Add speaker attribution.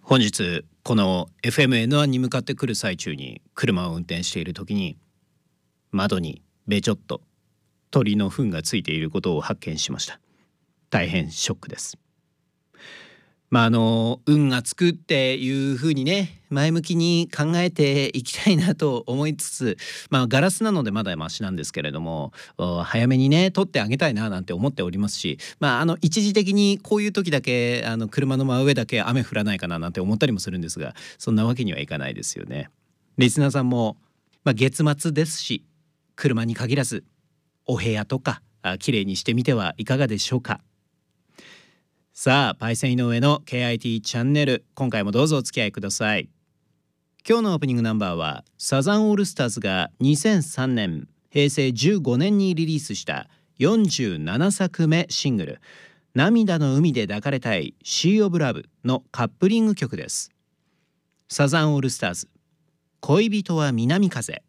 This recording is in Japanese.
Speaker 1: 本日この FMN1 に向かってくる最中に車を運転している時に窓にべちょっと鳥の糞がついていることを発見しました。大変ショックです。運がつくっていう風にね、前向きに考えていきたいなと思いつつ、ガラスなのでまだマシなんですけれども、早めにね取ってあげたいななんて思っておりますし、一時的にこういう時だけ車の真上だけ雨降らないかななんて思ったりもするんですが、そんなわけにはいかないですよね。リスナーさんも、月末ですし、車に限らずお部屋とかきれいにしてみてはいかがでしょうか。さあ、パイセン井上の KIT チャンネル、今回もどうぞお付き合いください。今日のオープニングナンバーはサザンオールスターズが2003年平成15年にリリースした47作目シングル涙の海で抱かれたい Sea of Love のカップリング曲です。サザンオールスターズ、恋人は南風。